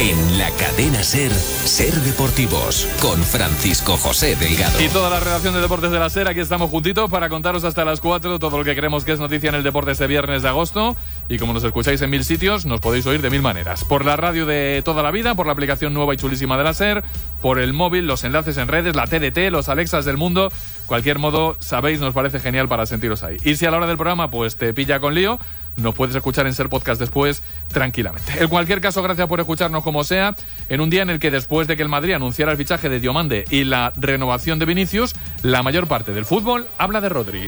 En la cadena SER, Ser Deportivos, con Francisco José Delgado. Y toda la redacción de Deportes de la SER, aquí estamos juntitos para contaros hasta las 4 todo lo que creemos que es noticia en el deporte este viernes de agosto. Y como nos escucháis en 1000 sitios, nos podéis oír de 1000 maneras. Por la radio de toda la vida, por la aplicación nueva y chulísima de la SER, por el móvil, los enlaces en redes, la TDT, los Alexas del mundo. Cualquier modo, sabéis, nos parece genial para sentiros ahí. Y si a la hora del programa pues te pilla con lío, nos puedes escuchar en SER Podcast después tranquilamente. En cualquier caso, gracias por escucharnos como sea, en un día en el que después de que el Madrid anunciara el fichaje de Diomande y la renovación de Vinicius, la mayor parte del fútbol habla de Rodri.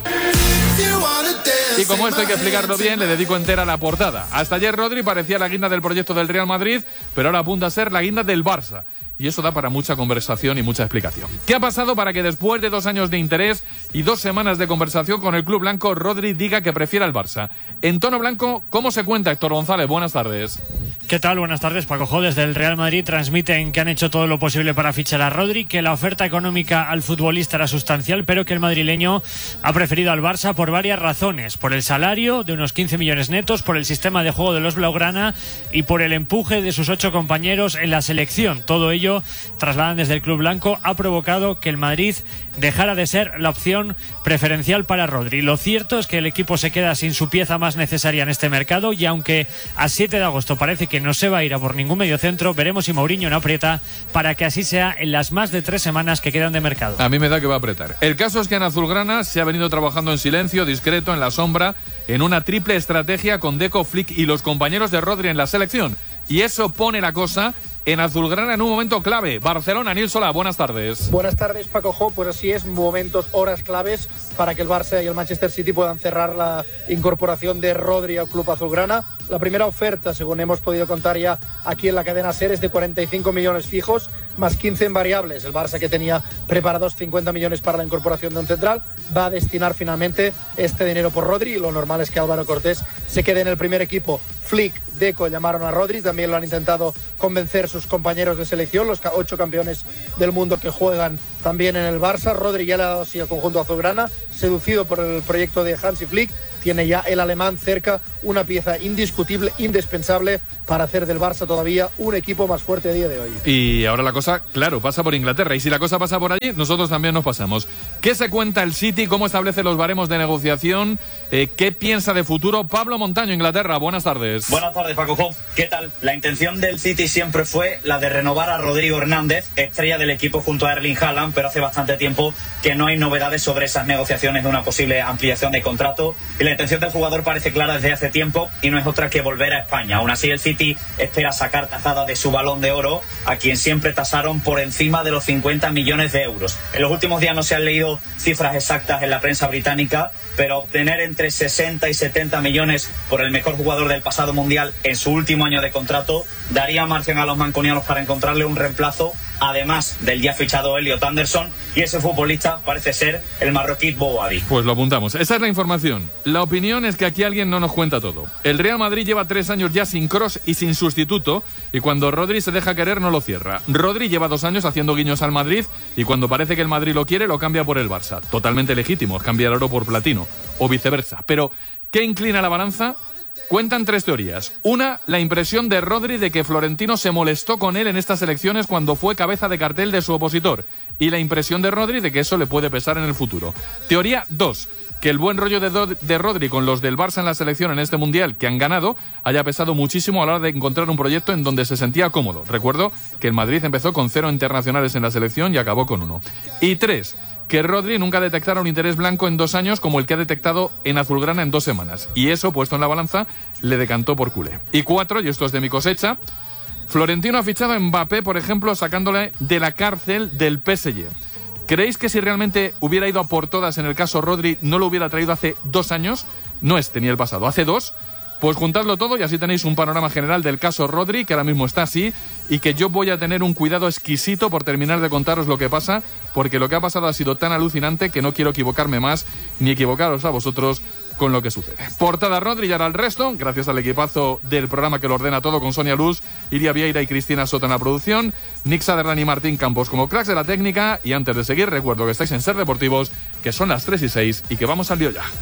Y como esto hay que explicarlo bien, le dedico entera la portada. Hasta ayer Rodri parecía la guinda del proyecto del Real Madrid, pero ahora apunta a ser la guinda del Barça. Y eso da para mucha conversación y mucha explicación. ¿Qué ha pasado para que después de 2 años de interés y 2 semanas de conversación con el club blanco, Rodri diga que prefiere al Barça? En tono blanco, ¿cómo se cuenta, Héctor González? Buenas tardes. ¿Qué tal? Buenas tardes, Paco Jo. Desde el Real Madrid transmiten que han hecho todo lo posible para fichar a Rodri, que la oferta económica al futbolista era sustancial, pero que el madrileño ha preferido al Barça por varias razones. Por el salario de unos 15 millones netos, por el sistema de juego de los blaugrana y por el empuje de sus 8 compañeros en la selección. Todo ello, trasladan desde el club blanco, ha provocado que el Madrid dejara de ser la opción preferencial para Rodri. Lo cierto es que el equipo se queda sin su pieza más necesaria en este mercado y aunque a 7 de agosto parece que no se va a ir a por ningún mediocentro, veremos si Mourinho no aprieta para que así sea en las más de 3 semanas que quedan de mercado. A mí me da que va a apretar. El caso es que en azulgrana se ha venido trabajando en silencio, discreto, en la sombra, en una triple estrategia con Deco, Flick y los compañeros de Rodri en la selección. Y eso pone la cosa en azulgrana en un momento clave. Barcelona, Nil Solà, buenas tardes. Buenas tardes, Paco Jo. Pues así es, momentos, horas claves para que el Barça y el Manchester City puedan cerrar la incorporación de Rodri al club azulgrana. La primera oferta, según hemos podido contar ya aquí en la cadena SER, es de 45 millones fijos, más 15 en variables. El Barça, que tenía preparados 50 millones para la incorporación de un central, va a destinar finalmente este dinero por Rodri, y lo normal es que Álvaro Cortés se quede en el primer equipo. Flick, Deco llamaron a Rodri, también lo han intentado convencer sus compañeros de selección, los 8 campeones del mundo que juegan también en el Barça. Rodri ya le ha dado así al conjunto azulgrana, seducido por el proyecto de Hansi Flick. Tiene ya el alemán cerca una pieza indiscutible, indispensable para hacer del Barça todavía un equipo más fuerte a día de hoy. Y ahora la cosa, claro, pasa por Inglaterra. Y si la cosa pasa por allí, nosotros también nos pasamos. ¿Qué se cuenta el City? ¿Cómo establece los baremos de negociación? ¿Qué piensa de futuro? Pablo Montaño, Inglaterra. Buenas tardes. Buenas tardes, Paco Jo. ¿Qué tal? La intención del City siempre fue la de renovar a Rodrigo Hernández, estrella del equipo junto a Erling Haaland, pero hace bastante tiempo que no hay novedades sobre esas negociaciones de una posible ampliación de contrato. Y la intención del jugador parece clara desde hace tiempo y no es otra que volver a España. Aún así, el City espera sacar tajada de su Balón de Oro, a quien siempre tasaron por encima de los 50 millones de euros. En los últimos días no se han leído cifras exactas en la prensa británica, pero obtener entre 60 y 70 millones por el mejor jugador del pasado mundial en su último año de contrato daría margen a los mancunianos para encontrarle un reemplazo, además del ya fichado Elliot Anderson, y ese futbolista parece ser el marroquí Bouhaddi. Pues lo apuntamos. Esa es la información. La opinión es que aquí alguien no nos cuenta todo. El Real Madrid lleva 3 años ya sin Kroos y sin sustituto, y cuando Rodri se deja querer no lo cierra. Rodri lleva 2 años haciendo guiños al Madrid, y cuando parece que el Madrid lo quiere, lo cambia por el Barça. Totalmente legítimo, es cambiar oro por platino, o viceversa. Pero, ¿qué inclina la balanza? Cuentan 3 teorías. Una, la impresión de Rodri de que Florentino se molestó con él en estas elecciones cuando fue cabeza de cartel de su opositor. Y la impresión de Rodri de que eso le puede pesar en el futuro. Teoría 2, que el buen rollo de Rodri con los del Barça en la selección en este Mundial que han ganado haya pesado muchísimo a la hora de encontrar un proyecto en donde se sentía cómodo. Recuerdo que el Madrid empezó con 0 internacionales en la selección y acabó con 1. Y 3, que Rodri nunca detectara un interés blanco en 2 años como el que ha detectado en azulgrana en 2 semanas. Y eso, puesto en la balanza, le decantó por culé. Y 4, y esto es de mi cosecha, Florentino ha fichado a Mbappé, por ejemplo, sacándole de la cárcel del PSG. ¿Creéis que si realmente hubiera ido a por todas en el caso Rodri, no lo hubiera traído hace 2 años? No este ni el pasado, hace 2. Pues juntadlo todo y así tenéis un panorama general del caso Rodri, que ahora mismo está así, y que yo voy a tener un cuidado exquisito por terminar de contaros lo que pasa, porque lo que ha pasado ha sido tan alucinante que no quiero equivocarme más, ni equivocaros a vosotros con lo que sucede. Portada Rodri y ahora el resto, gracias al equipazo del programa que lo ordena todo, con Sonia Luz, Iria Vieira y Cristina Soto en la producción, Nick Saderlan y Martín Campos como cracks de la técnica. Y antes de seguir, recuerdo que estáis en Ser Deportivos, que son las 3:06 y que vamos al lío ya.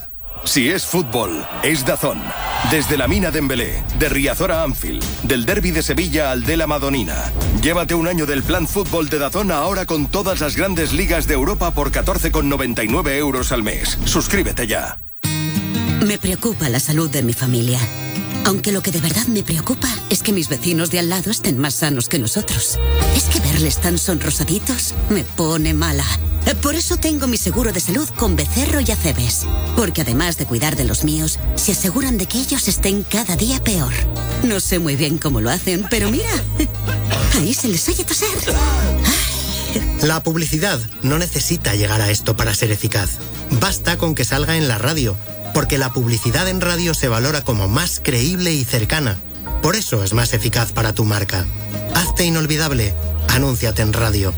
Si es fútbol, es DAZN. Desde la Mina Dembélé, de Riazor a Anfield, del Derbi de Sevilla al de la Madonina. Llévate un año del plan fútbol de DAZN ahora con todas las grandes ligas de Europa por 14,99 € al mes. Suscríbete ya. Me preocupa la salud de mi familia. Aunque lo que de verdad me preocupa es que mis vecinos de al lado estén más sanos que nosotros. Es que verles tan sonrosaditos me pone mala. Por eso tengo mi seguro de salud con Becerro y Acebes. Porque además de cuidar de los míos, se aseguran de que ellos estén cada día peor. No sé muy bien cómo lo hacen, pero mira, ahí se les oye toser. La publicidad no necesita llegar a esto para ser eficaz. Basta con que salga en la radio, porque la publicidad en radio se valora como más creíble y cercana. Por eso es más eficaz para tu marca. Hazte inolvidable. Anúnciate en radio.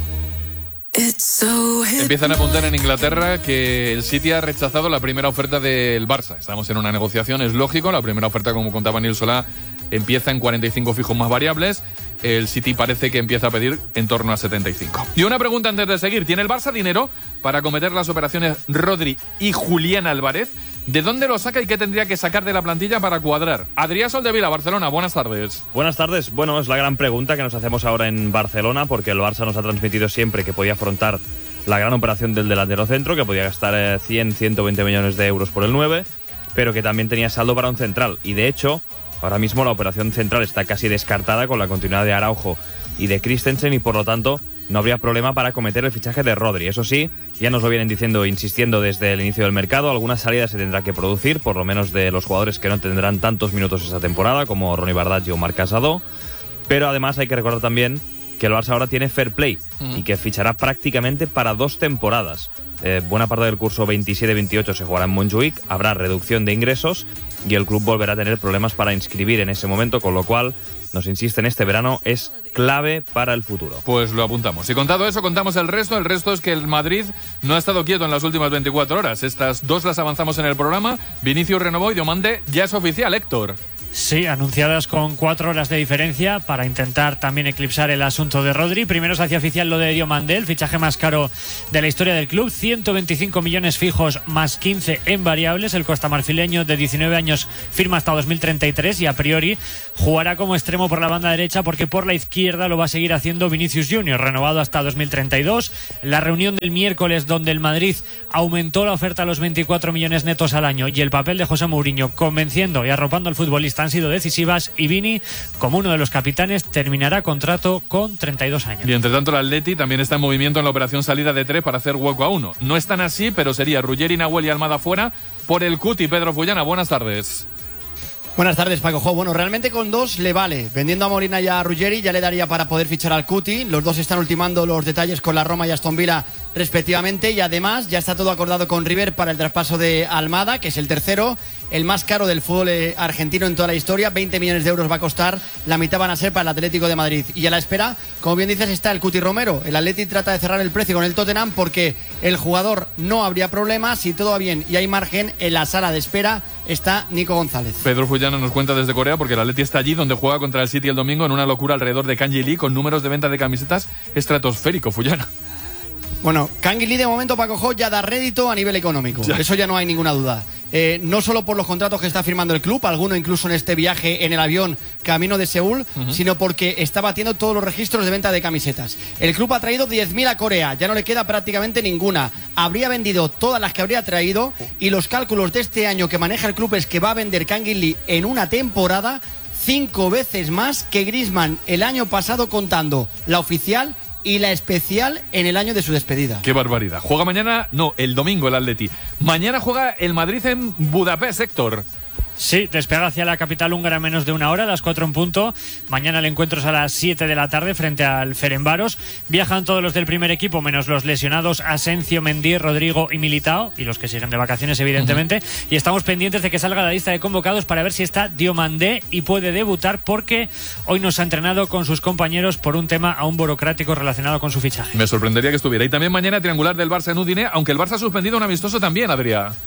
Empiezan a apuntar en Inglaterra que el City ha rechazado la primera oferta del Barça. Estamos en una negociación, es lógico. La primera oferta, como contaba Nil Solá, empieza en 45 fijos más variables. El City parece que empieza a pedir en torno a 75. Y una pregunta antes de seguir. ¿Tiene el Barça dinero para acometer las operaciones Rodri y Julián Álvarez? ¿De dónde lo saca y qué tendría que sacar de la plantilla para cuadrar? Adrián Soldevila, Barcelona, buenas tardes. Buenas tardes. Bueno, es la gran pregunta que nos hacemos ahora en Barcelona, porque el Barça nos ha transmitido siempre que podía afrontar la gran operación del delantero centro, que podía gastar 100, 120 millones de euros por el 9, pero que también tenía saldo para un central. Y de hecho, ahora mismo la operación central está casi descartada con la continuidad de Araujo y de Christensen, y por lo tanto no habría problema para acometer el fichaje de Rodri. Eso sí, ya nos lo vienen diciendo, insistiendo desde el inicio del mercado, algunas salidas se tendrá que producir, por lo menos de los jugadores que no tendrán tantos minutos esta temporada, como Ronny Bardghji o Marc Casado. Pero además hay que recordar también que el Barça ahora tiene fair play y que fichará prácticamente para 2 temporadas. Buena parte del curso 27-28 se jugará en Montjuïc, habrá reducción de ingresos y el club volverá a tener problemas para inscribir en ese momento, con lo cual, nos insisten, este verano es clave para el futuro. Pues lo apuntamos. Y contado eso, contamos el resto. El resto es que el Madrid no ha estado quieto en las últimas 24 horas. Estas dos las avanzamos en el programa. Vinicius renovó y Diomande ya es oficial, Héctor. Sí, anunciadas con 4 horas de diferencia para intentar también eclipsar el asunto de Rodri. Primero se hacía oficial lo de Diomande, el fichaje más caro de la historia del club. 125 millones fijos más 15 en variables. El costamarfileño de 19 años firma hasta 2033 y a priori jugará como extremo por la banda derecha, porque por la izquierda lo va a seguir haciendo Vinicius Junior, renovado hasta 2032. La reunión del miércoles, donde el Madrid aumentó la oferta a los 24 millones netos al año, y el papel de José Mourinho convenciendo y arropando al futbolista han sido decisivas, y Vini, como uno de los capitanes, terminará contrato con 32 años. Y entre tanto el Atleti también está en movimiento en la operación salida de 3 para hacer hueco a 1. No están así, pero sería Ruggeri, Nahuel y Almada fuera por el Cuti. Pedro Fullana, buenas tardes. Buenas tardes, Paco Jo. Bueno, realmente con 2 le vale. Vendiendo a Molina y a Ruggeri ya le daría para poder fichar al Cuti. Los dos están ultimando los detalles con la Roma y Aston Villa respectivamente, y además ya está todo acordado con River para el traspaso de Almada, que es el tercero, el más caro del fútbol argentino en toda la historia. 20 millones de euros va a costar, la mitad van a ser para el Atlético de Madrid. Y a la espera, como bien dices, está el Cuti Romero. El Atleti trata de cerrar el precio con el Tottenham, porque el jugador no habría problema. Si todo va bien y hay margen, en la sala de espera está Nico González. Pedro Fullana nos cuenta desde Corea, porque el Atleti está allí donde juega contra el City el domingo, en una locura alrededor de Kang Lee, con números de venta de camisetas estratosférico. Fullana. Bueno, Kang Lee de momento, Paco Jo, ya da rédito a nivel económico. Ya. Eso ya no hay ninguna duda. No solo por los contratos que está firmando el club, alguno incluso en este viaje en el avión camino de Seúl, sino porque está batiendo todos los registros de venta de camisetas. El club ha traído 10.000 a Corea, ya no le queda prácticamente ninguna. Habría vendido todas las que habría traído, y los cálculos de este año que maneja el club es que va a vender Kang Lee en una temporada 5 veces más que Griezmann el año pasado, contando la oficial y la especial en el año de su despedida. ¡Qué barbaridad! Juega mañana, no, el domingo el Atleti. Mañana juega el Madrid en Budapest, Héctor. Sí, despega hacia la capital húngara en menos de una hora, a las 4 en punto. Mañana el encuentro es a las 7 de la tarde frente al Ferencváros. Viajan todos los del primer equipo, menos los lesionados Asensio, Mendy, Rodrigo y Militao, y los que siguen de vacaciones, evidentemente. Y estamos pendientes de que salga la lista de convocados para ver si está Diomandé y puede debutar, porque hoy nos ha entrenado con sus compañeros por un tema aún burocrático relacionado con su fichaje. Me sorprendería que estuviera. Y también mañana triangular del Barça en Udine, aunque el Barça ha suspendido un amistoso también, Adrián.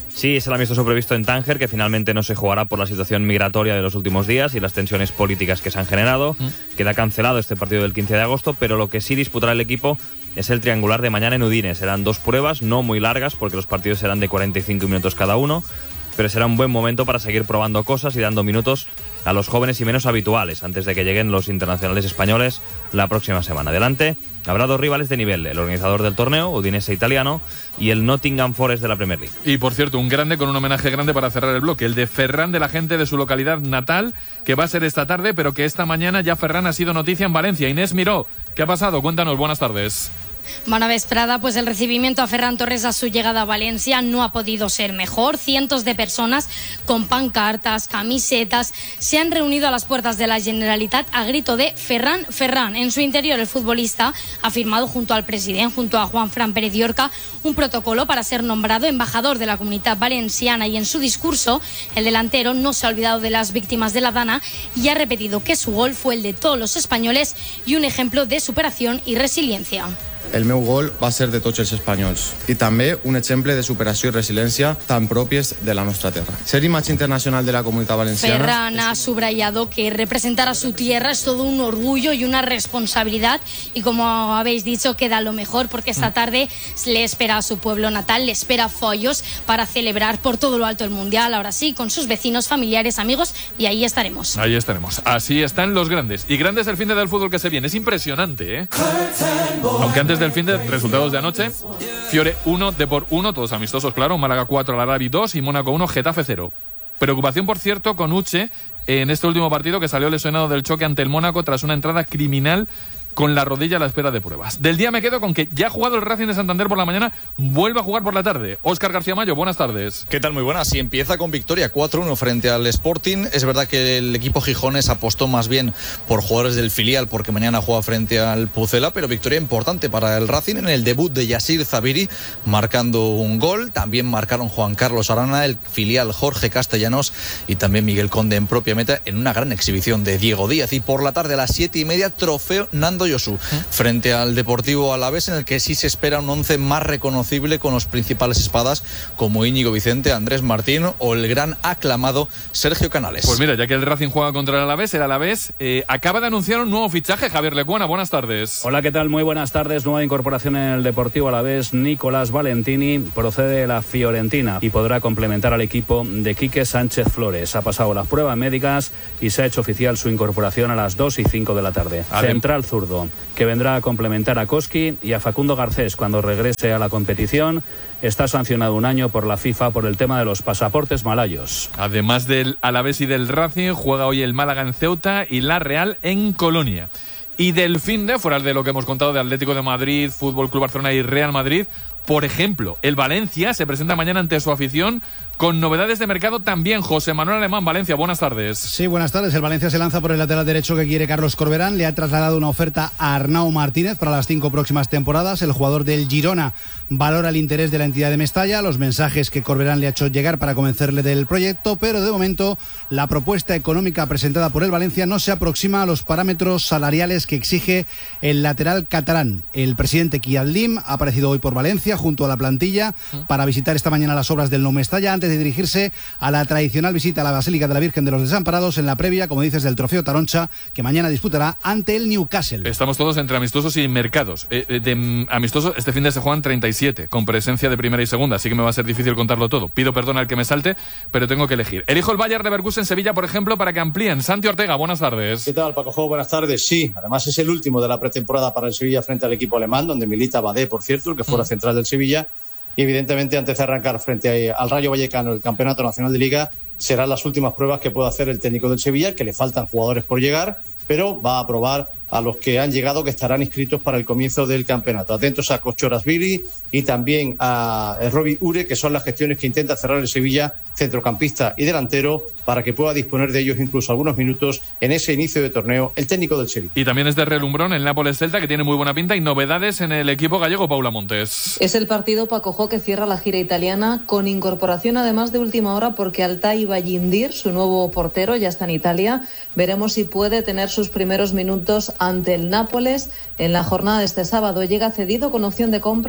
Sí, es el amistoso previsto en Tánger, que finalmente no se jugará por la situación migratoria de los últimos días y las tensiones políticas que se han generado. Queda cancelado este partido del 15 de agosto, pero lo que sí disputará el equipo es el triangular de mañana en Udine. Serán 2 pruebas, no muy largas, porque los partidos serán de 45 minutos cada uno, pero será un buen momento para seguir probando cosas y dando minutos a los jóvenes y menos habituales antes de que lleguen los internacionales españoles la próxima semana. Adelante habrá 2 rivales de nivel, el organizador del torneo, Udinese italiano, y el Nottingham Forest de la Premier League. Y por cierto, un grande con un homenaje grande para cerrar el bloque, el de Ferran, de la gente de su localidad natal, que va a ser esta tarde, pero que esta mañana ya Ferran ha sido noticia en Valencia. Inés Miró, ¿qué ha pasado? Cuéntanos, buenas tardes. Bona vesprada, pues el recibimiento a Ferran Torres a su llegada a Valencia no ha podido ser mejor. Cientos de personas con pancartas, camisetas, se han reunido a las puertas de la Generalitat a grito de Ferran, Ferran. En su interior, el futbolista ha firmado junto al presidente, junto a Juanfran Pérez Llorca, un protocolo para ser nombrado embajador de la Comunitat Valenciana, y en su discurso el delantero no se ha olvidado de las víctimas de la Dana y ha repetido que su gol fue el de todos los españoles y un ejemplo de superación y resiliencia. El meu gol va ser de tots els espanyols i també un exemple de superació i resiliència tan pròpies de la nostra terra. Ser imatge internacional de la Comunitat Valenciana... Ferran ha subrayado que representar a su tierra es todo un orgullo y una responsabilidad, y como habéis dicho, queda lo mejor porque esta tarde le espera a su pueblo natal, le espera Follos para celebrar por todo lo alto el Mundial, ahora sí, con sus vecinos, familiares, amigos, y ahí estaremos. Ahí estaremos. Así están los grandes. Y grandes el fin del fútbol que se viene. Es impresionante, ¿eh? Aunque antes del fin de resultados de anoche, Fiore 1, Depor 1, todos amistosos, claro, Málaga 4, Alarabi 2 y Mónaco 1, Getafe 0. Preocupación, por cierto, con Uche en este último partido, que salió lesionado del choque ante el Mónaco tras una entrada criminal con la rodilla a la espera de pruebas. Del día me quedo con que ya ha jugado el Racing de Santander por la mañana, vuelve a jugar por la tarde. Óscar García Mayo, buenas tardes. ¿Qué tal? Muy buenas. Y empieza con victoria 4-1 frente al Sporting. Es verdad que el equipo gijones apostó más bien por jugadores del filial porque mañana juega frente al Pucela, pero victoria importante para el Racing en el debut de Yassir Zabiri, marcando un gol. También marcaron Juan Carlos Arana, el filial Jorge Castellanos y también Miguel Conde en propia meta en una gran exhibición de Diego Díaz. Y por la tarde a las 7:30, trofeo Nando Yosu frente al Deportivo Alavés, en el que sí se espera un 11 más reconocible con los principales espadas como Íñigo Vicente, Andrés Martín o el gran aclamado Sergio Canales. Pues mira, ya que el Racing juega contra el Alavés acaba de anunciar un nuevo fichaje. Javier Lecuona, buenas tardes. Hola, ¿qué tal? Muy buenas tardes. Nueva incorporación en el Deportivo Alavés. Nicolás Valentini procede de la Fiorentina y podrá complementar al equipo de Quique Sánchez Flores. Ha pasado las pruebas médicas y se ha hecho oficial su incorporación a las 2:05 de la tarde. Central zurdo, que vendrá a complementar a Koski y a Facundo Garcés cuando regrese a la competición. Está sancionado 1 año por la FIFA por el tema de los pasaportes malayos. Además del Alavés y del Racing, juega hoy el Málaga en Ceuta y la Real en Colonia. Y del finde, fuera de lo que hemos contado de Atlético de Madrid, Fútbol Club Barcelona y Real Madrid, por ejemplo, el Valencia se presenta mañana ante su afición con novedades de mercado también. José Manuel Alemán, Valencia, buenas tardes. Sí, buenas tardes. El Valencia se lanza por el lateral derecho que quiere Carlos Corberán. Le ha trasladado una oferta a Arnau Martínez para las 5 próximas temporadas. El jugador del Girona valora el interés de la entidad de Mestalla, los mensajes que Corberán le ha hecho llegar para convencerle del proyecto, pero de momento la propuesta económica presentada por el Valencia no se aproxima a los parámetros salariales que exige el lateral catalán. El presidente Kiadlim ha aparecido hoy por Valencia junto a la plantilla para visitar esta mañana las obras del Nou Mestalla antes de dirigirse a la tradicional visita a la Basílica de la Virgen de los Desamparados en la previa, como dices, del Trofeo Taroncha, que mañana disputará ante el Newcastle. Estamos todos entre amistosos y mercados. De amistosos, este fin de se juegan 37, con presencia de primera y segunda, así que me va a ser difícil contarlo todo. Pido perdón al que me salte, pero tengo que elegir. Elijo el Bayer Leverkusen en Sevilla, por ejemplo, para que amplíen. Santi Ortega, buenas tardes. ¿Qué tal, Paco? Buenas tardes. Sí, además es el último de la pretemporada para el Sevilla frente al equipo alemán, donde milita Badé, por cierto, el que fuera central del Sevilla. Y evidentemente, antes de arrancar frente al Rayo Vallecano el Campeonato Nacional de Liga, serán las últimas pruebas que pueda hacer el técnico del Sevilla, que le faltan jugadores por llegar, pero va a probar a los que han llegado, que estarán inscritos para el comienzo del campeonato. Atentos a Kochorasvili y también a Robbie Ure, que son las gestiones que intenta cerrar el Sevilla, centrocampista y delantero, para que pueda disponer de ellos incluso algunos minutos en ese inicio de torneo el técnico del Sevilla. Y también es de relumbrón el Nápoles Celta, que tiene muy buena pinta, y novedades en el equipo gallego. Paula Montes. Es el partido, Paco, que cierra la gira italiana con incorporación además de última hora, porque Altay Bayindir, su nuevo portero, ya está en Italia. Veremos si puede tener sus primeros minutos ante el Nápoles en la jornada de este sábado. Llega cedido con opción de compra del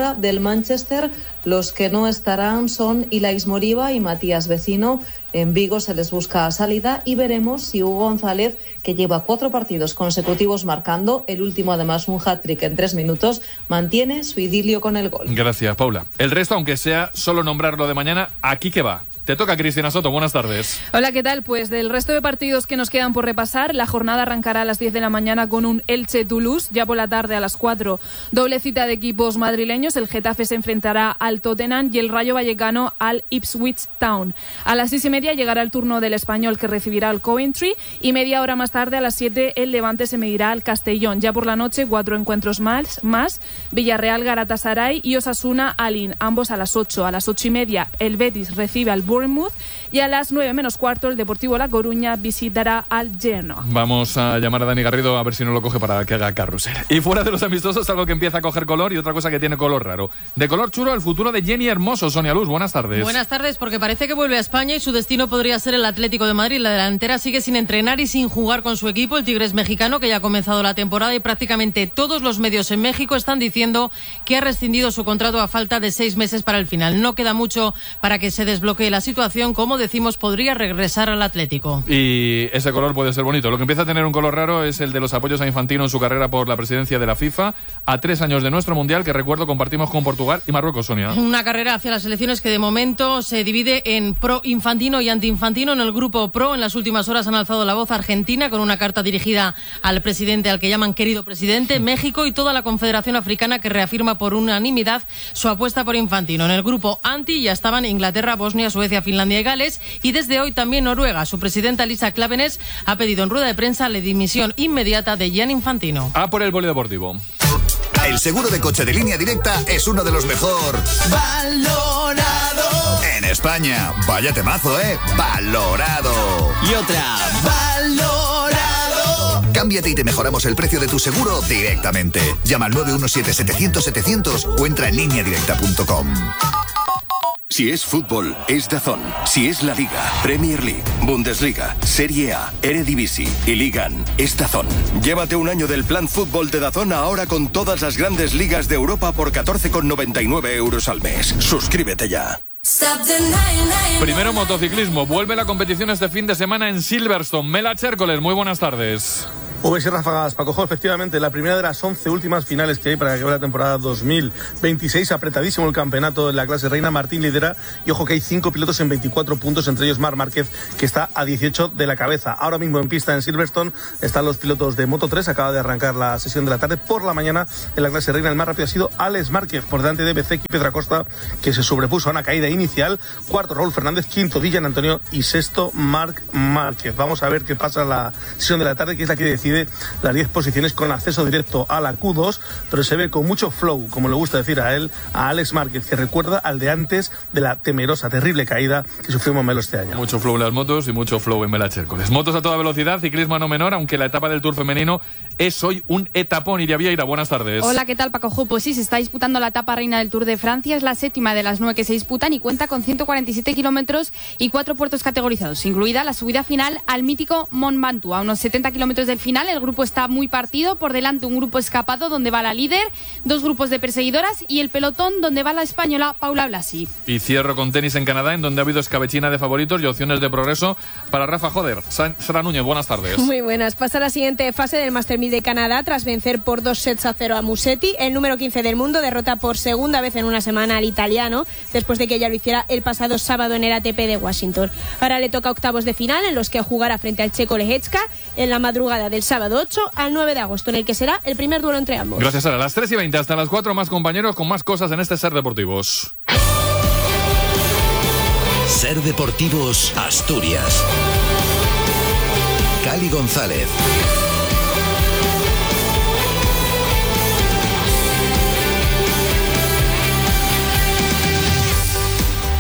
Manchester. Los que no estarán son Ilais Moriba y Matías Vecino. En Vigo se les busca salida y veremos si Hugo González, que lleva 4 partidos consecutivos marcando, el último además un hat-trick en 3 minutos, mantiene su idilio con el gol. Gracias, Paula. El resto, aunque sea solo nombrarlo de mañana, ¿aquí qué va? Te toca, Cristina Soto. Buenas tardes. Hola, ¿qué tal? Pues del resto de partidos que nos quedan por repasar, la jornada arrancará a las 10 de la mañana con un Elche-Toulouse, ya por la tarde a las 4. Doble cita de equipos madrileños, el Getafe se enfrentará al Tottenham y el Rayo Vallecano al Ipswich Town. A las 6:30 llegará el turno del Español, que recibirá al Coventry, y media hora más tarde, a las 7, el Levante se medirá al Castellón. Ya por la noche, 4 encuentros más, Villarreal, Galatasaray y Osasuna Alin, ambos a las 8. A las 8:30 el Betis recibe al Bournemouth y a las 9 menos cuarto el Deportivo La Coruña visitará al Genoa. Vamos a llamar a Dani Garrido a ver si no lo coge para que haga carrusel. Y fuera de los amistosos, algo que empieza a coger color y otra cosa que tiene color raro. De color chulo, el futuro de Jenny Hermoso. Sonia Luz, buenas tardes. Buenas tardes, porque parece que vuelve a España y su destino podría ser el Atlético de Madrid. La delantera sigue sin entrenar y sin jugar con su equipo, el Tigres mexicano, que ya ha comenzado la temporada, y prácticamente todos los medios en México están diciendo que ha rescindido su contrato a falta de 6 meses para el final. No queda mucho para que se desbloquee la situación. Como decimos, podría regresar al Atlético. Y ese color puede ser bonito. Lo que empieza a tener un color raro es el de los apoyos a Infantino en su carrera por la presidencia de la FIFA, a 3 años de nuestro Mundial, que recuerdo compartimos con Portugal y Marruecos, Sonia. Una carrera hacia las elecciones que de momento se divide en pro-infantino y anti-infantino. En el grupo pro, en las últimas horas han alzado la voz Argentina con una carta dirigida al presidente, al que llaman querido presidente, México y toda la Confederación Africana, que reafirma por unanimidad su apuesta por Infantino. En el grupo anti ya estaban Inglaterra, Bosnia, Suecia, Finlandia y Gales, y desde hoy también Noruega. Su presidenta Lisa Klaveness ha pedido en rueda de prensa la dimisión inmediata de Gianni Infantino. A por el polideportivo. El seguro de coche de Línea Directa es uno de los mejor valorado en España. Vaya temazo, valorado. Y otra, valorado. Cámbiate y te mejoramos el precio de tu seguro directamente. Llama al 917-700-700 o entra en lineadirecta.com. Si es fútbol, es DAZN. Si es la Liga, Premier League, Bundesliga, Serie A, Eredivisie y Ligan, es DAZN. Llévate un año del plan fútbol de DAZN ahora con todas las grandes ligas de Europa por 14,99 € al mes. Suscríbete ya. Primero motociclismo. Vuelve la competición este fin de semana en Silverstone. Mela Chércoles, muy buenas tardes. V6 Ráfagas, Paco, efectivamente, la primera de las 11 últimas finales que hay para que acabe la temporada 2026. Apretadísimo el campeonato en la clase reina. Martín lidera y ojo que hay 5 pilotos en 24 puntos, entre ellos Marc Márquez, que está a 18 de la cabeza. Ahora mismo en pista en Silverstone están los pilotos de Moto3. Acaba de arrancar la sesión de la tarde. Por la mañana en la clase reina el más rápido ha sido Alex Márquez, por delante de Bezzecchi y Pedro Acosta, que se sobrepuso a una caída inicial. Cuarto Raúl Fernández, quinto Dillan Antonio y sexto Marc Márquez. Vamos a ver qué pasa en la sesión de la tarde, que es la que decide las 10 posiciones con acceso directo a la Q2, pero se ve con mucho flow, como le gusta decir a él, a Alex Márquez, que recuerda al de antes de la temerosa, terrible caída que sufrió Melo este año. Mucho flow en las motos y mucho flow en Mela Chércoles. Motos a toda velocidad, ciclismo a no menor, aunque la etapa del Tour femenino es hoy un etapón. Iria Vieira, buenas tardes. Hola, ¿qué tal, Paco? Pues sí, se está disputando la etapa reina del Tour de Francia, es la 7ª de las 9 que se disputan y cuenta con 147 kilómetros y 4 puertos categorizados, incluida la subida final al mítico Mont Ventoux. A unos 70 kilómetros del final, el grupo está muy partido. Por delante un grupo escapado donde va la líder, 2 grupos de perseguidoras y el pelotón donde va la española Paula Blasi. Y cierro con tenis en Canadá, en donde ha habido escabechina de favoritos y opciones de progreso para Rafa Joder. Sara Núñez, buenas tardes. Muy buenas. Pasa la siguiente fase del Master 1000 de Canadá tras vencer por 2-0 a Musetti. El número 15 del mundo derrota por segunda vez en una semana al italiano, después de que ya lo hiciera el pasado sábado en el ATP de Washington. Ahora le toca octavos de final, en los que jugará frente al checo Lehecka en la madrugada del sábado 8 al 9 de agosto, en el que será el primer duelo entre ambos. Gracias, Sara. A las 3:20 hasta las 4, más compañeros con más cosas en este Ser Deportivos. Ser Deportivos Asturias. Cali González.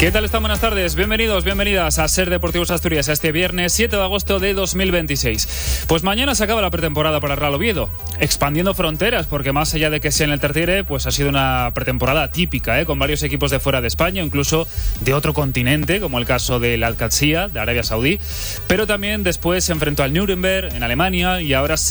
¿Qué tal están? Buenas tardes, bienvenidos, bienvenidas a Ser Deportivos Asturias este viernes 7 de agosto de 2026. Pues mañana se acaba la pretemporada para el Real Oviedo, expandiendo fronteras, porque más allá de que sea en el Tertiere, pues ha sido una pretemporada típica, con varios equipos de fuera de España, incluso de otro continente, como el caso del Al-Qadsiya, de Arabia Saudí, pero también después se enfrentó al Nuremberg en Alemania y ahora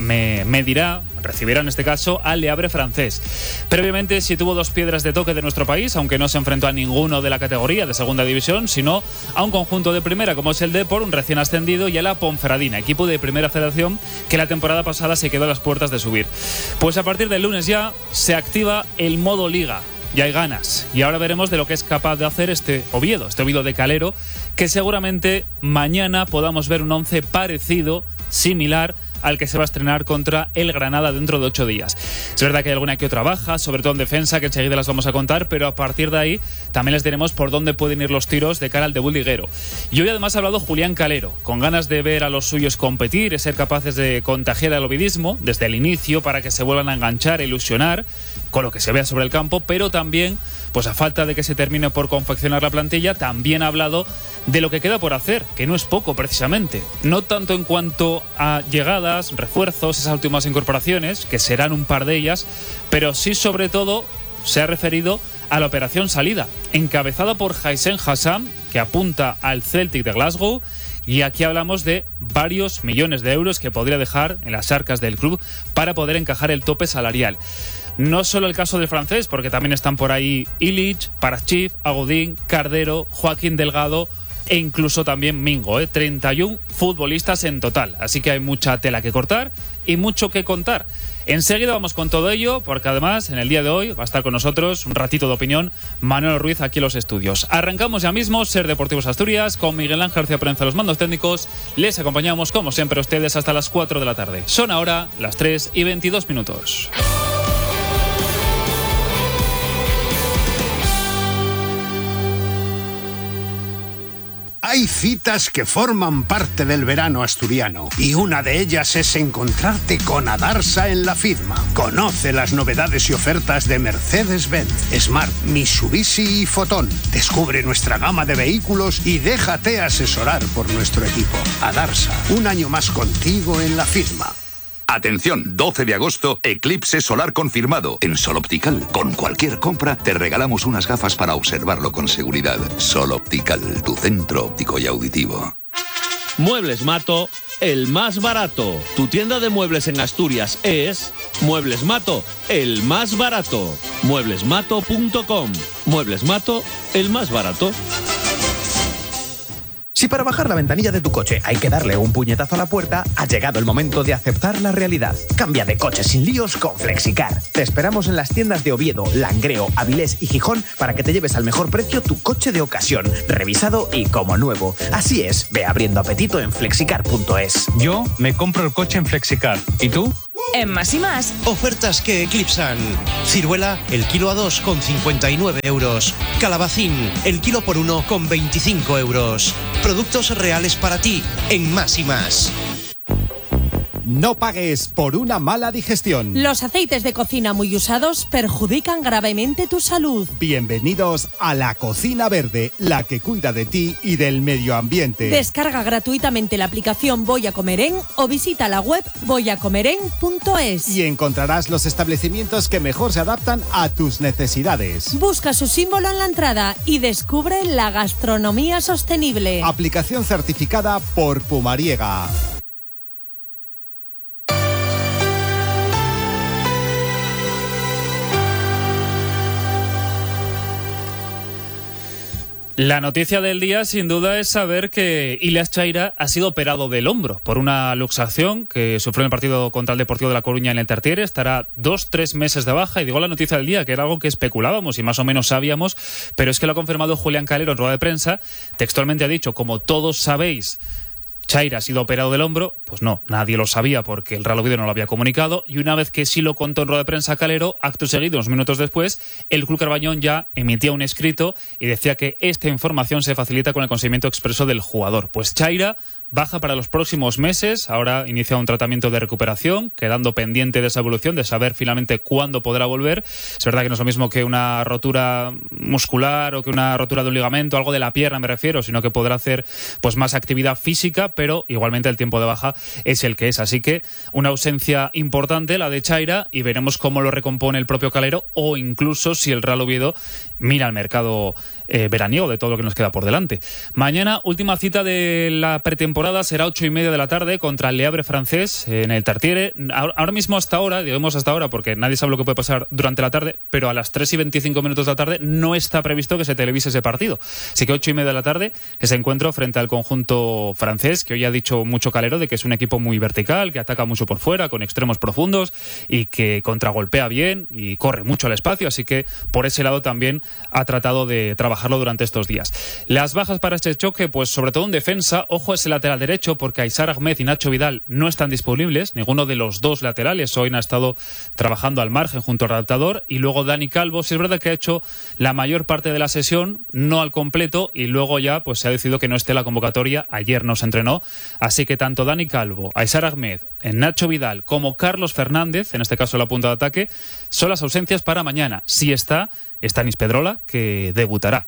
recibirá en este caso al Le Havre francés. Previamente sí tuvo dos piedras de toque de nuestro país, aunque no se enfrentó a ninguno de la categoría de segunda división, sino a un conjunto de primera como es el Depor, un recién ascendido, y a la Ponferradina, equipo de primera federación que la temporada pasada se quedó a las puertas de subir. Pues a partir del lunes ya se activa el modo Liga. Ya hay ganas. Y ahora veremos de lo que es capaz de hacer este Oviedo de Calero, que seguramente mañana podamos ver un 11 parecido, similar al que se va a estrenar contra el Granada dentro de 8 días. Es verdad que hay alguna que otra baja, sobre todo en defensa, que enseguida las vamos a contar, pero a partir de ahí también les diremos por dónde pueden ir los tiros de cara al debut liguero. Y hoy además ha hablado Julián Calero, con ganas de ver a los suyos competir y ser capaces de contagiar al ovidismo desde el inicio para que se vuelvan a enganchar e ilusionar con lo que se vea sobre el campo, pero también, pues a falta de que se termine por confeccionar la plantilla, también ha hablado de lo que queda por hacer, que no es poco precisamente. No tanto en cuanto a llegadas, refuerzos, esas últimas incorporaciones, que serán un par de ellas, pero sí sobre todo se ha referido a la operación salida, encabezada por Hysem Hassam, que apunta al Celtic de Glasgow. Y aquí hablamos de varios millones de euros que podría dejar en las arcas del club para poder encajar el tope salarial. No solo el caso del francés, porque también están por ahí Illich, Parachif, Agodín, Cardero, Joaquín Delgado e incluso también Mingo, 31 futbolistas en total. Así que hay mucha tela que cortar y mucho que contar. Enseguida vamos con todo ello, porque además en el día de hoy va a estar con nosotros un ratito de opinión Manuel Ruiz aquí en los estudios. Arrancamos ya mismo Ser Deportivos Asturias con Miguel Ángel García Prensa, los mandos técnicos. Les acompañamos como siempre a ustedes hasta las 4 de la tarde. Son ahora las 3:22. Hay citas que forman parte del verano asturiano y una de ellas es encontrarte con Adarsa en la Fidma. Conoce las novedades y ofertas de Mercedes-Benz, Smart, Mitsubishi y Fotón. Descubre nuestra gama de vehículos y déjate asesorar por nuestro equipo. Adarsa, un año más contigo en la Fidma. Atención, 12 de agosto, eclipse solar confirmado en Sol Optical. Con cualquier compra te regalamos unas gafas para observarlo con seguridad. Sol Optical, tu centro óptico y auditivo. Muebles Mato, el más barato. Tu tienda de muebles en Asturias es Muebles Mato, el más barato. Mueblesmato.com. Muebles Mato, el más barato. Si para bajar la ventanilla de tu coche hay que darle un puñetazo a la puerta, ha llegado el momento de aceptar la realidad. Cambia de coche sin líos con Flexicar. Te esperamos en las tiendas de Oviedo, Langreo, Avilés y Gijón para que te lleves al mejor precio tu coche de ocasión, revisado y como nuevo. Así es, ve abriendo apetito en flexicar.es. Yo me compro el coche en Flexicar. ¿Y tú? En Más y Más, ofertas que eclipsan. Ciruela, el kilo a 2 con 59 euros. Calabacín, el kilo por 1 con 25 euros. Productos reales para ti en Más y Más. No pagues por una mala digestión. Los aceites de cocina muy usados perjudican gravemente tu salud. Bienvenidos a La Cocina Verde, la que cuida de ti y del medio ambiente. Descarga gratuitamente la aplicación Voy a Comer En o visita la web voyacomeren.es. Y encontrarás los establecimientos que mejor se adaptan a tus necesidades. Busca su símbolo en la entrada y descubre la gastronomía sostenible. Aplicación certificada por Pumariega. La noticia del día, sin duda, es saber que Ilyas Chaira ha sido operado del hombro por una luxación que sufrió en el partido contra el Deportivo de La Coruña en el Tertiere. Estará 2-3 meses de baja. Y digo la noticia del día, que era algo que especulábamos y más o menos sabíamos, pero es que lo ha confirmado Julián Calero en rueda de prensa. Textualmente ha dicho, como todos sabéis, Chaira ha sido operado del hombro. Pues no, nadie lo sabía porque el Real Oviedo no lo había comunicado, y una vez que sí lo contó en rueda de prensa Calero, acto seguido, unos minutos después, el Club Carbañón ya emitía un escrito y decía que esta información se facilita con el consentimiento expreso del jugador. Pues Chaira baja para los próximos meses. Ahora inicia un tratamiento de recuperación, quedando pendiente de esa evolución, de saber finalmente cuándo podrá volver. Es verdad que no es lo mismo que una rotura muscular o que una rotura de un ligamento, algo de la pierna me refiero, sino que podrá hacer pues más actividad física, pero igualmente el tiempo de baja es el que es. Así que una ausencia importante la de Chaira, y veremos cómo lo recompone el propio Calero, o incluso si el Real Oviedo mira al mercado veraniego de todo lo que nos queda por delante. Mañana, última cita de la pretemporada, será 8:30 de la tarde contra el Le Havre francés en el Tartiere. Ahora mismo hasta ahora, digamos hasta ahora, porque nadie sabe lo que puede pasar durante la tarde, pero a las 3:25 de la tarde no está previsto que se televise ese partido. Así que 8:30 de la tarde, ese encuentro frente al conjunto francés, que hoy ha dicho mucho Calero de que es un equipo muy vertical, que ataca mucho por fuera, con extremos profundos y que contragolpea bien y corre mucho al espacio, así que por ese lado también ha tratado de trabajarlo durante estos días. Las bajas para este choque, pues sobre todo en defensa, ojo a ese lateral derecho, porque Aissar Ahmed y Nacho Vidal no están disponibles, ninguno de los dos laterales hoy ha estado trabajando al margen junto al adaptador, y luego Dani Calvo, sí es verdad que ha hecho la mayor parte de la sesión, no al completo, y luego ya pues se ha decidido que no esté la convocatoria, ayer no se entrenó, así que tanto Dani Calvo, Aissar Ahmed, Nacho Vidal como Carlos Fernández, en este caso la punta de ataque, son las ausencias para mañana. Sí está Stanis Pedrola, que debutará.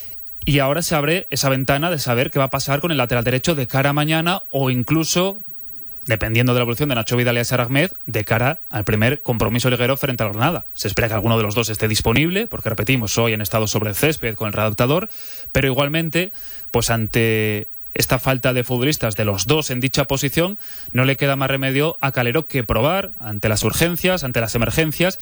Y ahora se abre esa ventana de saber qué va a pasar con el lateral derecho de cara a mañana, o incluso, dependiendo de la evolución de Nacho Vidal y Aissar Ahmed, de cara al primer compromiso liguero frente al Granada. Se espera que alguno de los dos esté disponible, porque repetimos, hoy han estado sobre el césped con el readaptador, pero igualmente, pues ante esta falta de futbolistas de los dos en dicha posición, no le queda más remedio a Calero que probar ante las urgencias, ante las emergencias,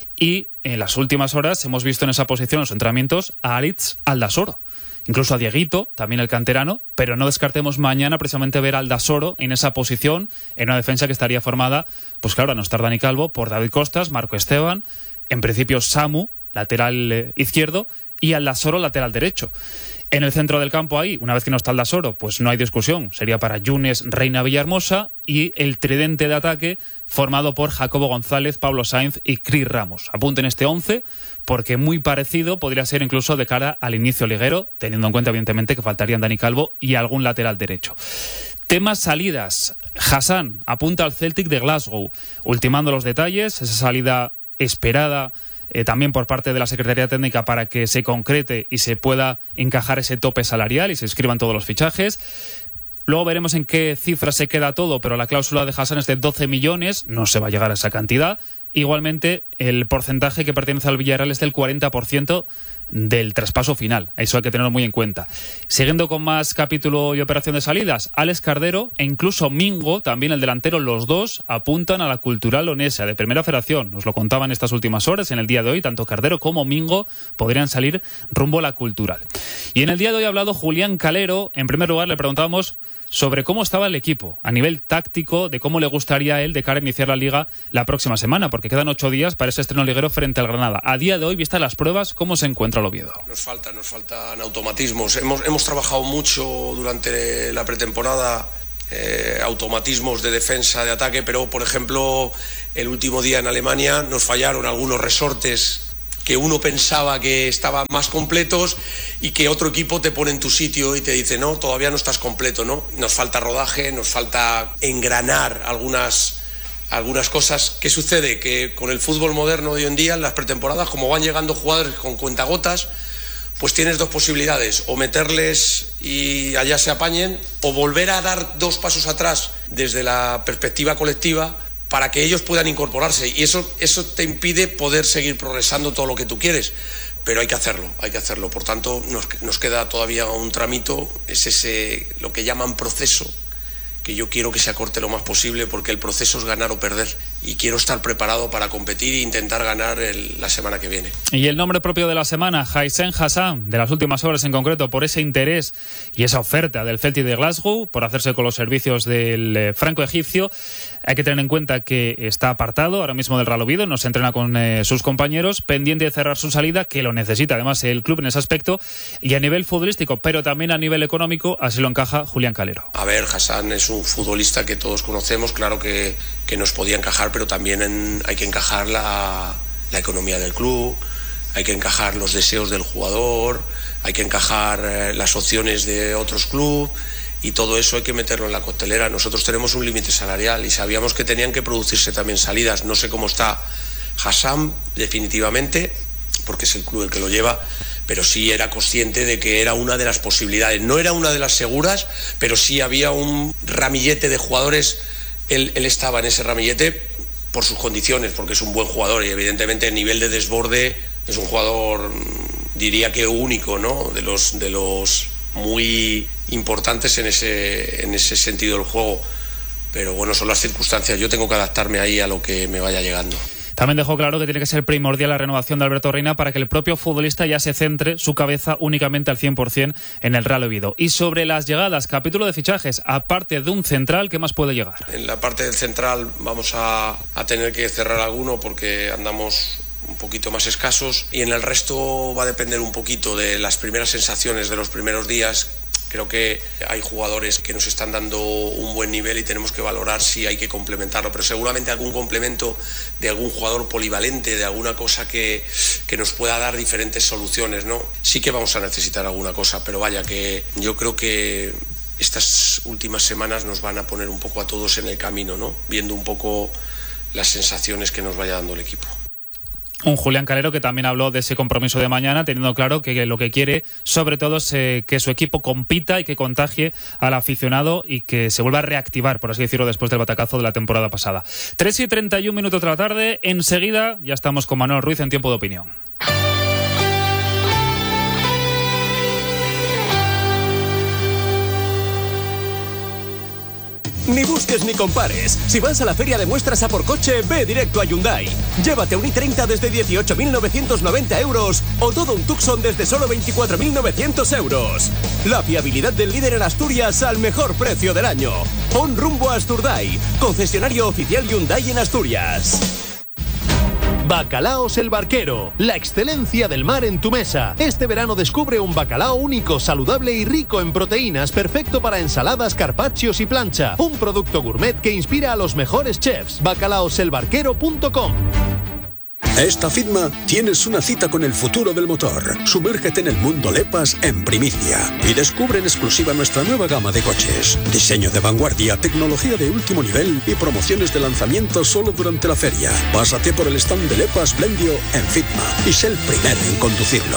y en las últimas horas hemos visto en esa posición en los entrenamientos a Aritz Aldasoro, incluso a Dieguito, también el canterano, pero no descartemos mañana precisamente ver a Aldasoro en esa posición, en una defensa que estaría formada, pues claro, a no estar Dani Calvo, por David Costas, Marco Esteban, en principio Samu, lateral izquierdo, y Aldasoro, lateral derecho. En el centro del campo ahí, una vez que no está Aldasoro, pues no hay discusión. Sería para Yunes, Reina, Villahermosa, y el tridente de ataque formado por Jacobo González, Pablo Sainz y Cris Ramos. Apunten este 11 porque muy parecido podría ser incluso de cara al inicio liguero, teniendo en cuenta evidentemente que faltarían Dani Calvo y algún lateral derecho. Temas salidas. Hassan apunta al Celtic de Glasgow, ultimando los detalles, esa salida esperada también por parte de la Secretaría Técnica para que se concrete y se pueda encajar ese tope salarial y se inscriban todos los fichajes. Luego veremos en qué cifra se queda todo, pero la cláusula de Hassan es de 12 millones, no se va a llegar a esa cantidad. Igualmente, el porcentaje que pertenece al Villarreal es del 40% del traspaso final. Eso hay que tenerlo muy en cuenta. Siguiendo con más capítulo y operación de salidas, Alex Cardero e incluso Mingo, también el delantero, los dos apuntan a la Cultural Leonesa de Primera Federación. Nos lo contaban estas últimas horas. En el día de hoy, tanto Cardero como Mingo podrían salir rumbo a la Cultural. Y en el día de hoy ha hablado Julián Calero. En primer lugar, le preguntábamos sobre cómo estaba el equipo a nivel táctico, de cómo le gustaría a él de cara a iniciar la Liga la próxima semana, porque quedan 8 días para ese estreno liguero frente al Granada. A día de hoy, vistas las pruebas, ¿cómo se encuentra el Oviedo? Nos faltan automatismos. Hemos trabajado mucho durante la pretemporada, automatismos de defensa, de ataque, pero por ejemplo, el último día en Alemania nos fallaron algunos resortes que uno pensaba que estaban más completos y que otro equipo te pone en tu sitio y te dice, no, todavía no estás completo, ¿no? Nos falta rodaje, nos falta engranar algunas cosas. ¿Qué sucede? Que con el fútbol moderno de hoy en día, en las pretemporadas, como van llegando jugadores con cuentagotas, pues tienes dos posibilidades, o meterles y allá se apañen, o volver a dar 2 pasos atrás desde la perspectiva colectiva para que ellos puedan incorporarse, y eso te impide poder seguir progresando todo lo que tú quieres, pero hay que hacerlo. Por tanto, nos queda todavía un tramito, es ese, lo que llaman proceso, que yo quiero que se acorte lo más posible, porque el proceso es ganar o perder, y quiero estar preparado para competir e intentar ganar la semana que viene. Y el nombre propio de la semana, Haissen Hassan, de las últimas horas en concreto, por ese interés y esa oferta del Celtic de Glasgow por hacerse con los servicios del franco-egipcio. Hay que tener en cuenta que está apartado ahora mismo del Real Oviedo, no se entrena con sus compañeros, pendiente de cerrar su salida, que lo necesita además el club en ese aspecto, y a nivel futbolístico, pero también a nivel económico, así lo encaja Julián Calero. A ver, Hassan es un futbolista que todos conocemos, claro que nos podía encajar, pero también hay que encajar la economía del club, hay que encajar los deseos del jugador, hay que encajar las opciones de otros clubes, y todo eso hay que meterlo en la coctelera. Nosotros tenemos un límite salarial y sabíamos que tenían que producirse también salidas. No sé cómo está Hassam definitivamente, porque es el club el que lo lleva, pero sí era consciente de que era una de las posibilidades. No era una de las seguras, pero sí había un ramillete de jugadores. Él estaba en ese ramillete por sus condiciones, porque es un buen jugador y evidentemente el nivel de desborde es un jugador, diría que único, ¿no? De los muy importantes en ese sentido del juego. Pero bueno, son las circunstancias. Yo tengo que adaptarme ahí a lo que me vaya llegando. También dejó claro que tiene que ser primordial la renovación de Alberto Reina para que el propio futbolista ya se centre su cabeza únicamente al 100% en el Real Oviedo. Y sobre las llegadas, capítulo de fichajes, aparte de un central, ¿qué más puede llegar? En la parte del central vamos a tener que cerrar alguno porque andamos un poquito más escasos, y en el resto va a depender un poquito de las primeras sensaciones de los primeros días. Creo que hay jugadores que nos están dando un buen nivel y tenemos que valorar si hay que complementarlo, pero seguramente algún complemento de algún jugador polivalente, de alguna cosa que nos pueda dar diferentes soluciones, ¿no? Sí que vamos a necesitar alguna cosa, pero vaya que yo creo que estas últimas semanas nos van a poner un poco a todos en el camino, ¿no? Viendo un poco las sensaciones que nos vaya dando el equipo. Un Julián Calero que también habló de ese compromiso de mañana, teniendo claro que lo que quiere sobre todo es que su equipo compita y que contagie al aficionado y que se vuelva a reactivar, por así decirlo, después del batacazo de la temporada pasada. 3:31 de la tarde, enseguida ya estamos con Manuel Ruiz en Tiempo de Opinión. Ni busques ni compares. Si vas a la feria de muestras a por coche, ve directo a Hyundai. Llévate un i30 desde 18.990 euros o todo un Tucson desde solo 24.900 euros. La fiabilidad del líder en Asturias al mejor precio del año. Pon rumbo a Asturdai, concesionario oficial Hyundai en Asturias. Bacalaos El Barquero, la excelencia del mar en tu mesa. Este verano descubre un bacalao único, saludable y rico en proteínas, perfecto para ensaladas, carpaccios y plancha. Un producto gourmet que inspira a los mejores chefs. Bacalaoselbarquero.com. Esta FITMA tienes una cita con el futuro del motor. Sumérgete en el mundo LEPAS en primicia y descubre en exclusiva nuestra nueva gama de coches. Diseño de vanguardia, tecnología de último nivel y promociones de lanzamiento solo durante la feria. Pásate por el stand de LEPAS Blendio en FITMA y sé el primero en conducirlo.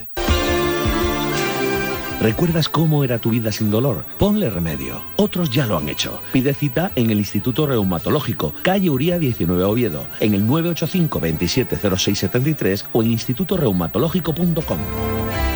¿Recuerdas cómo era tu vida sin dolor? Ponle remedio. Otros ya lo han hecho. Pide cita en el Instituto Reumatológico, calle Uría 19 Oviedo, en el 985 27 06 73 o en institutoreumatológico.com.